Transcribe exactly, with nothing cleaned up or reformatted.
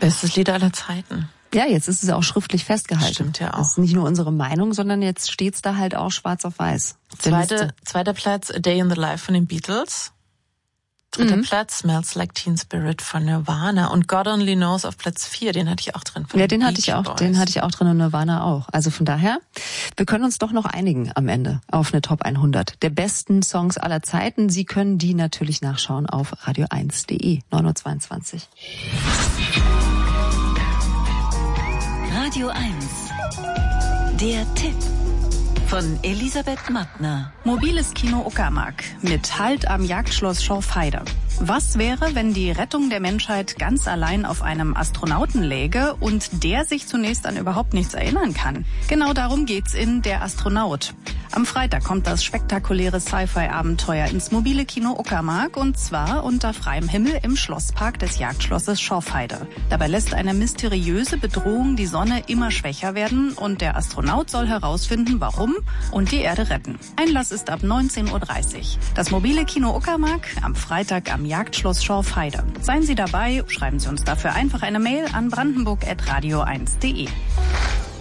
Bestes Lied aller Zeiten. Ja, jetzt ist es auch schriftlich festgehalten. Stimmt ja auch. Das ist nicht nur unsere Meinung, sondern jetzt steht's da halt auch schwarz auf weiß. Zweite, zweiter Platz, A Day in the Life von den Beatles. Dritter mhm. Platz, Smells Like Teen Spirit von Nirvana. Und God Only Knows auf Platz vier, den hatte ich auch drin. Von ja, den den hatte ich auch, Boys. den hatte ich auch drin und Nirvana auch. Also von daher, wir können uns doch noch einigen am Ende auf eine Top hundert der besten Songs aller Zeiten. Sie können die natürlich nachschauen auf radio eins punkt de. neun Uhr zweiundzwanzig. Radio eins. Der Tipp. Von Elisabeth Mattner. Mobiles Kino Uckermark mit Halt am Jagdschloss Schorfheide. Was wäre, wenn die Rettung der Menschheit ganz allein auf einem Astronauten läge und der sich zunächst an überhaupt nichts erinnern kann? Genau darum geht's in Der Astronaut. Am Freitag kommt das spektakuläre Sci-Fi-Abenteuer ins mobile Kino Uckermark und zwar unter freiem Himmel im Schlosspark des Jagdschlosses Schorfheide. Dabei lässt eine mysteriöse Bedrohung die Sonne immer schwächer werden und der Astronaut soll herausfinden, warum und die Erde retten. Einlass ist ab neunzehn Uhr dreißig. Das mobile Kino Uckermark am Freitag am Jagdschloss Schorfheide. Seien Sie dabei, schreiben Sie uns dafür einfach eine Mail an brandenburg at radio eins punkt de.